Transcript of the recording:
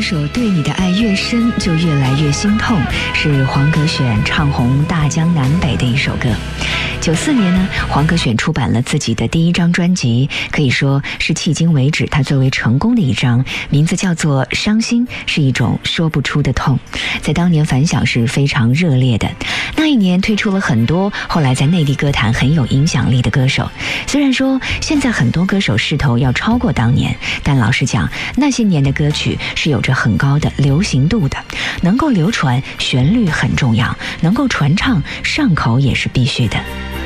首《对你的爱越深就越来越心痛》，是黄格选唱红大江南北的一首歌。94年呢，黄格选出版了自己的第一张专辑，可以说是迄今为止他最为成功的一张，名字叫做《伤心是一种说不出的痛》，在当年反响是非常热烈的。那一年推出了很多后来在内地歌坛很有影响力的歌手，虽然说现在很多歌手势头要超过当年，但老实讲，那些年的歌曲是有着很高的流行度的，能够流传旋律很重要，能够传唱上口也是必须的。